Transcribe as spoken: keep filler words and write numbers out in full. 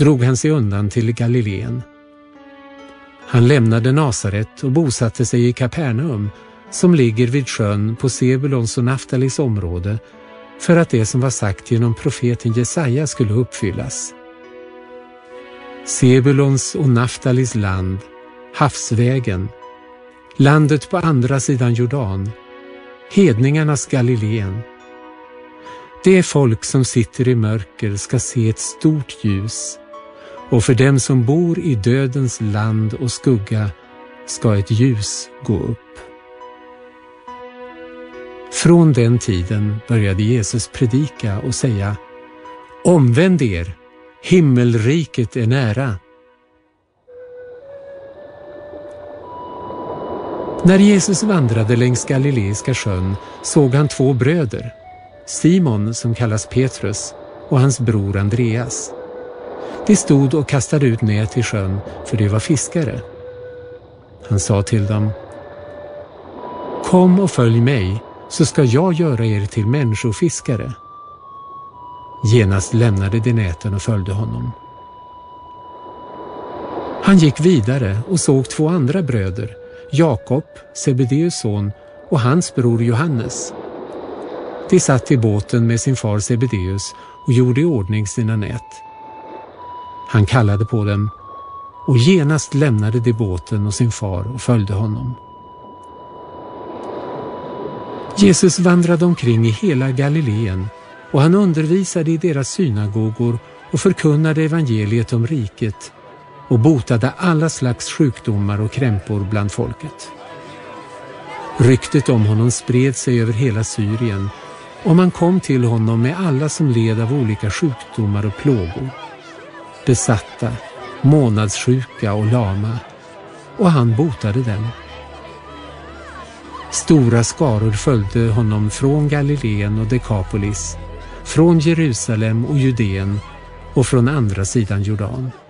drog han sig undan till Galileen. Han lämnade Nasaret och bosatte sig i Kapernaum, som ligger vid sjön på Sebulons och Naftalis område, för att det som var sagt genom profeten Jesaja skulle uppfyllas. Sebulons och Naftalis land, havsvägen, landet på andra sidan Jordan, hedningarnas Galileen. Det folk som sitter i mörker ska se ett stort ljus, och för dem som bor i dödens land och skugga ska ett ljus gå upp. Från den tiden började Jesus predika och säga: omvänd er, himmelriket är nära. När Jesus vandrade längs Galileiska sjön såg han två bröder, Simon som kallas Petrus och hans bror Andreas. De stod och kastade ut nät i sjön, för de var fiskare. Han sa till dem: kom och följ mig, så ska jag göra er till människofiskare. Genast lämnade de näten och följde honom. Han gick vidare och såg två andra bröder, Jakob, Sebedeus son, och hans bror Johannes. De satt i båten med sin far Sebedeus och gjorde i ordning sina nät. Han kallade på dem, och genast lämnade de båten och sin far och följde honom. Jesus vandrade omkring i hela Galileen, och han undervisade i deras synagogor och förkunnade evangeliet om riket och botade alla slags sjukdomar och krämpor bland folket. Ryktet om honom spred sig över hela Syrien, och man kom till honom med alla som led av olika sjukdomar och plågor, besatta, månadssjuka och lama, och han botade dem. Stora skaror följde honom från Galileen och Dekapolis, från Jerusalem och Judeen och från andra sidan Jordan.